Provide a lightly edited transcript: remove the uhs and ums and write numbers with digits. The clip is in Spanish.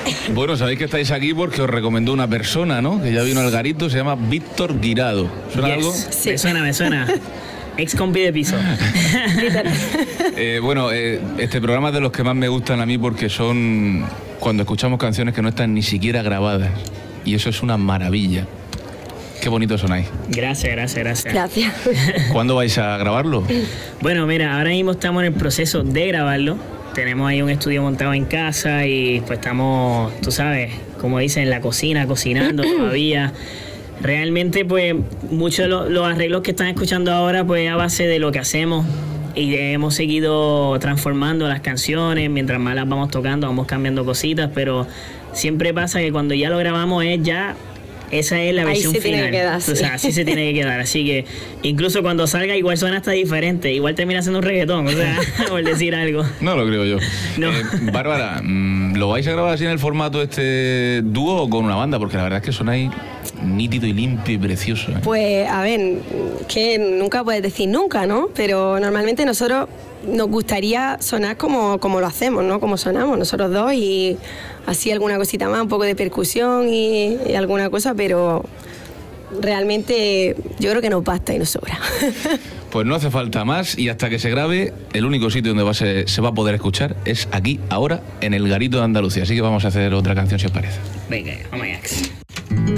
Bueno, sabéis que estáis aquí porque os recomendó una persona, ¿no? Que ya vino al garito, se llama Víctor Guirado. ¿Suena algo? Sí. Me suena. Ex compi de piso. Bueno, este programa es de los que más me gustan a mí porque son cuando escuchamos canciones que no están ni siquiera grabadas. Y eso es una maravilla. Qué bonito sonáis. Gracias. Gracias. ¿Cuándo vais a grabarlo? Bueno, mira, ahora mismo estamos en el proceso de grabarlo. Tenemos ahí un estudio montado en casa y pues estamos, tú sabes, como dicen, en la cocina, cocinando todavía. Realmente, pues, muchos de los arreglos que están escuchando ahora, pues, a base de lo que hacemos. Y hemos seguido transformando las canciones, mientras más las vamos tocando, vamos cambiando cositas, pero siempre pasa que cuando ya lo grabamos esa es la versión final. Tiene que quedar, sí. O sea, así se tiene que quedar. Así que incluso cuando salga igual suena hasta diferente. Igual termina siendo un reggaetón, o sea, por decir algo. No lo creo yo. No. Bárbara, ¿lo vais a grabar así en el formato este dúo o con una banda? Porque la verdad es que sonáis nítido y limpio y precioso. Pues, a ver, que nunca puedes decir nunca, ¿no? Pero normalmente nosotros nos gustaría sonar como lo hacemos, ¿no? Como sonamos nosotros dos y así alguna cosita más, un poco de percusión y alguna cosa, pero realmente yo creo que nos basta y nos sobra. Pues no hace falta más y hasta que se grabe, el único sitio donde se va a poder escuchar es aquí, ahora, en el Garito de Andalucía. Así que vamos a hacer otra canción si os parece. Venga, vamos allá.